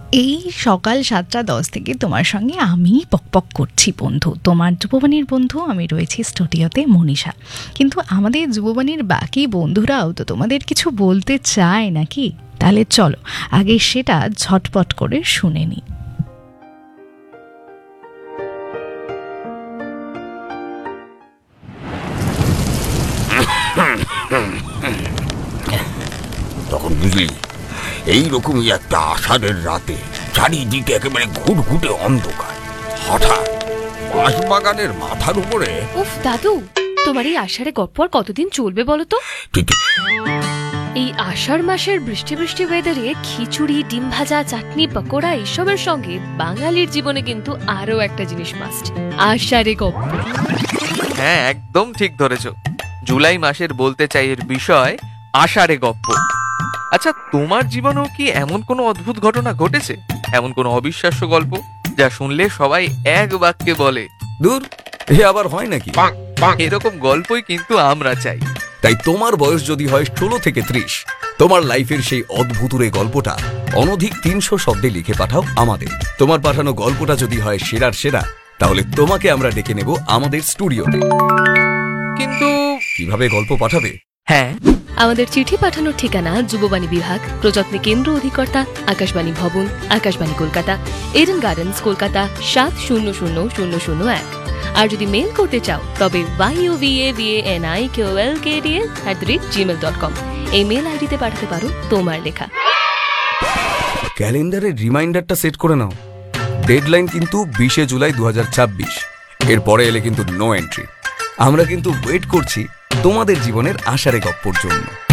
এই সকাল 7টা 10 থেকে তোমার সঙ্গে আমি পকপক করছি বন্ধু, তোমার যুববাণীর বন্ধু। আমি রয়েছি স্টুডিওতে মনীষা। কিন্তু আমাদের যুববাণীর বাকি বন্ধুরাও তো তোমাদের কিছু বলতে চায় নাকি? তাহলে চলো আগে সেটা ঝটপট করে শুনে নিই। তখন বুঝলি এইরকমই একটা আষাঢ়ের রাতে চারিদিকে একেবারে ঘুটঘুটে অন্ধকার। হঠাৎ বাঁশবাগানের মাথার উপরে। উফ দাদু, তোমার এই আষাঢ়ে গপ্প আর কতদিন চলবে বলো তো? ঠিক এই আষাঢ় মাসের বৃষ্টি বৃষ্টি ওয়েদারে খিচুড়ি, ডিম ভাজা, চাটনি, পকোড়া এসবের সঙ্গে বাঙালির জীবনে কিন্তু আরো একটা জিনিস মাস্ট, আষাঢ়ে গপ্প। হ্যাঁ, একদম ঠিক ধরেছো। জুলাই মাসের বলতে চাই এর বিষয় আষাঢ়ে গপ্প। আচ্ছা, তোমার জীবনেও কি এমন কোনো অদ্ভুত ঘটনা ঘটেছে? এমন কোনো অবিশ্বাস্য গল্প যা শুনলে সবাই এক বাক্যে বলে, দূর, এ আবার হয় নাকি? এরকম গল্পই কিন্তু আমরা চাই। তাই তোমার বয়স যদি হয় 16 থেকে 30, তোমার লাইফের সেই অদ্ভুতুরে গল্পটা অনধিক 300 শব্দে লিখে পাঠাও আমাদের। তোমার পাঠানো গল্পটা যদি হয় সেরার সেরা, তাহলে তোমাকে আমরা ডেকে নেব আমাদের স্টুডিওতে। কিন্তু কিভাবে গল্প পাঠাবে? হ্যাঁ, আমাদের চিঠি পাঠানোর ঠিকানা যুববাণী বিভাগ, প্রযত্নে কেন্দ্র অধিকর্তা, আকাশবাণী ভবন, আকাশবাণী কলকাতা, এডেন গার্ডেন্স, কলকাতা 700001। আর যদি মেল করতে চাও তবে yuvavanikoLKDS@gmail.com এই মেল আইডিতে পাঠাতে পারো তোমার লেখা। ক্যালেন্ডারের রিমাইন্ডারটা সেট করে নাও। ডেডলাইন কিন্তু 20 জুলাই 2026। এরপরে এলে কিন্তু নো এন্ট্রি। আমরা কিন্তু ওয়েট করছি তোমাদের জীবনের আষাঢ়ে গপ্পর জন্য।